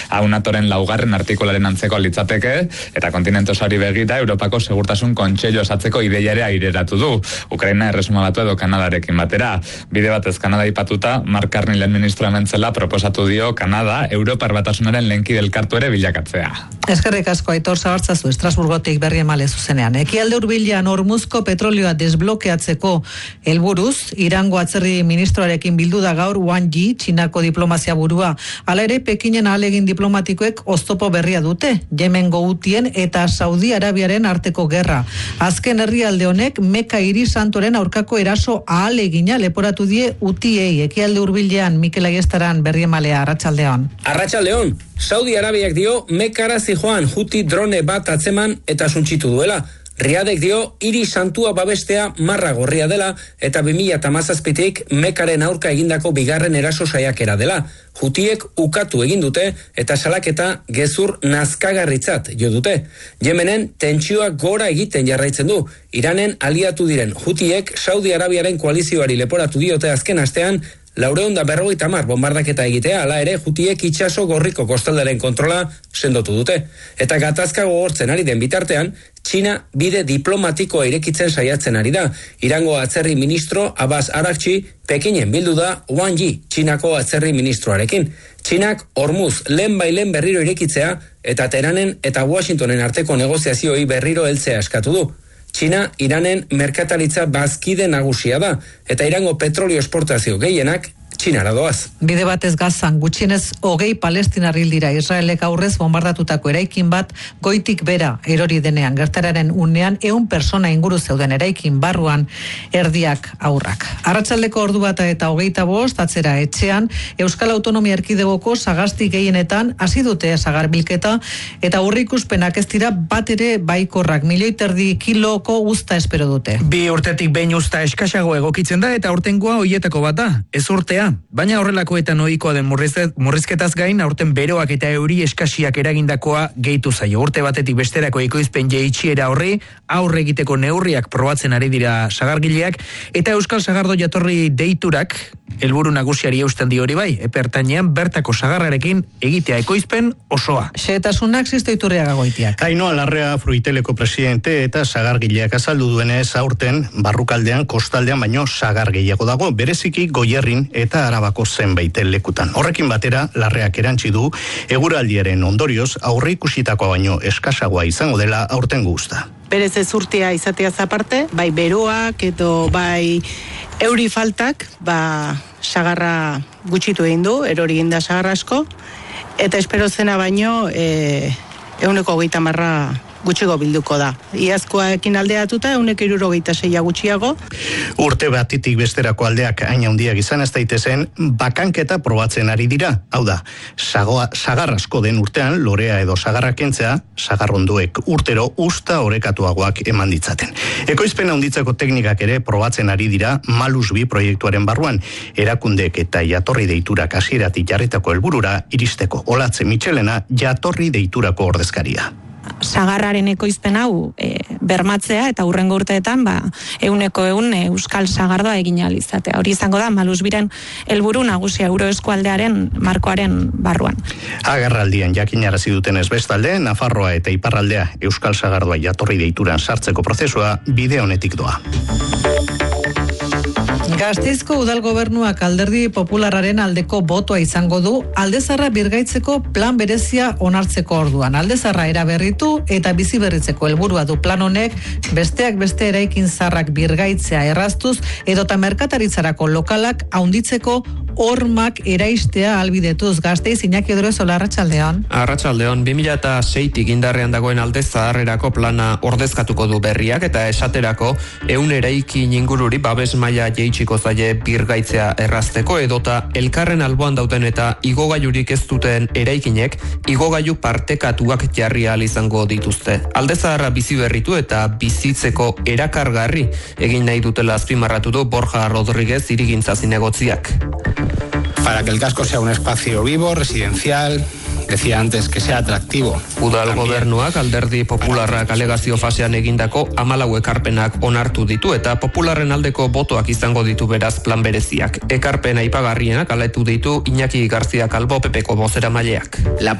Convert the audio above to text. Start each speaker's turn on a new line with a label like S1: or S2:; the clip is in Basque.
S1: Aunatoren laugarren artikularen antzeko litzateke, eta kontinente osoari begira Europako Segurtasun Kontseilu osatzeko ideia ere aireratu du, Ukraina, Erresuma Batua edo Kanadarekin batera. Bide batez Kanada aipatuta, Mark Carney lehen ministro hementzela proposatu dio Kanada Europar Batasunaren lenkide elkartu ere bilakatzea.
S2: Eskerrik asko Aitor Zabartzazu Estrasburgotik Berri Emale zuzenean. Ekialde hurbilean Hormuzko petrolioa desblokeatzeko helburuz, Irango atzerri ministroarekin bildu da gaur Wang Yi, Txinako diplomazia burua. Hala ere, Pekinen ahalegin diplomatikoek oztopo berria dute, Yemengo Hutien eta Saudi Arabiaren arteko gerra. Azken herrialde honek Meka hiri santoren aurkako eraso ahalegina leporatu die Hutiei. Ekialde hurbilean Mikel Aiestaran Berri Emalea, Arratsaldeon.
S3: Arratsaldeon. Saudi Arabiak dio Mekara zijoan Huti drone bat atzeman eta suntsitu duela. Riadek dio hiri santua babestea marra gorria dela eta 2017tik Mekaren aurka egindako bigarren eraso saiakera dela. Hutiek ukatu egin dute eta salaketa gezur nazkagarritzat jo dute. Yemenen tentsioak gora egiten jarraitzen du. Iranen aliatu diren Hutiek Saudi Arabiaren koalizioari leporatu diote azken astean 450 bombardaketa egitea, hala ere Hutiek itsaso gorriko kostaldaren kontrola sendotu dute. Eta gatazka gogortzen ari den bitartean, Txina bide diplomatikoa irekitzen saiatzen ari da. Irango atzerri ministro Abbas Araghchi Pekinen bildu da Wang Yi, Txinako atzerri ministroarekin. Txinak Hormuz lehenbailen berriro irekitzea eta Teheranen eta Washingtonen arteko negoziazioi berriro heltzea eskatu du. Txina Iranen merkataritza bazkide nagusia da eta Irango petrolio esportazio gehienak Txinara doaz.
S2: Bide batez Gazan, gutxienez 20 palestinar hil dira. Israelek aurrez bombardatutako eraikin bat goitik bera erori denean. Gertararen unean 100 persona inguru zeuden eraikin barruan erdiak aurrak. Arratsaldeko ordu bata eta 25 atzera etxean, Euskal Autonomia Erkidegoko sagasti gehienetan hasi dute sagarbilketa eta aurreikuspenak ez dira bat ere baikorrak. 1,5 kiloko uzta espero dute.
S4: 2 urtetik behin uzta eskasago egokitzen da eta aurtengoa hoietako bat da. Ez urtea. Baina horrelakoetan ohikoa den murrizketaz gain, aurten beroak eta euri eskasiak eragindakoa gehitu zaio. Urte batetik besterako ekoizpen jaitsiera horri, aurre egiteko neurriak probatzen ari dira sagargileak, eta Euskal Sagardo jatorri deiturak, helburu nagusiari eusten dio hori bai, epertainean bertako sagarrarekin egitea ekoizpen osoa.
S2: Xehetasunak Sisto Iturriaga Goitiak.
S5: Ainhoa Larrea Fruiteleko presidente eta sagargileak azaldu duenez aurten barrukaldean, kostaldean baino sagar gehiago dago, bereziki Goierrin eta Arabako zenbait lekutan. Horrekin batera, Larreak erantzi du eguraldiaren ondorioz aurreikusitakoa baino eskasagoa izango dela aurtengo uzta.
S6: Berez ez urtea izateaz aparte, bai beroak edo bai euri faltak, sagarra gutxitu egin du, erori egin da sagarra asko, eta espero zena baino 130 gutxigo bilduko da. Iazkoarekin aldeatuta 166 gutxiago.
S5: Urte batitik besterako aldeak hain handiak izan ez daitezen, bakanketa probatzen ari dira. Hau da, sagar asko den urtean, lorea edo sagarra kentzea, sagarronduek urtero usta orekatuagoak eman ditzaten. Ekoizpena handitzeko teknikak ere probatzen ari dira Malus 2 proiektuaren barruan, erakundek eta jatorri deiturak hasieratik jarritako helburura iristeko. Olatze Michelena jatorri deiturako ordezkaria.
S7: Sagarraren ekoizpen hau bermatzea eta hurrengo urteetan 100% euskal sagardoa egin ahal izatea. Hori izango da Malus 2 helburu nagusia euroeskualdearen markoaren barruan.
S5: Agerraldian jakinarazi dutenez bestalde, Nafarroa eta iparraldea euskal sagardoa jatorri deituran sartzeko prozesua bide honetik doa.
S2: Gasteizko udal gobernuak Alderdi Popularraren aldeko botoa izango du Aldezarra birgaitzeko plan berezia onartzeko orduan. Aldezarra eraberritu eta bizi berritzeko helburua du plan honek, besteak beste eraikin zaharrak birgaitzea erraztuz edota merkataritzarako lokalak handitzeko hormak eraistea ahalbidetuz. Gasteiz, Iñaki Odriozola, Arratsaldeon.
S8: Arratsaldeon, 2006tik indarrean dagoen Aldezaharrerako plana ordezkatuko du berriak eta esaterako 100 eraikin ingururi babes maila jaitsiko zaie birgaitzea errazteko edota elkarren alboan dauden eta igogailurik ez duten eraikinek igogailu partekatuak jarri ahal izango dituzte. Aldezaharra bizi berritu eta bizitzeko erakargarri egin nahi dutela azpimarratu du Borja Rodríguez hirigintza zinegotziak.
S9: Para que el casco sea un espacio vivo, residencial, decía antes, que sea atractivo.
S8: Udal gobernuak Alderdi Popularrak alegazio fasean egindako 14 ekarpenak onartu ditu eta Popularren aldeko botoak izango ditu beraz plan bereziak. Ekarpen aipagarrienak aletu ditu Iñaki Garzia Calvo PPko bozeramaileak.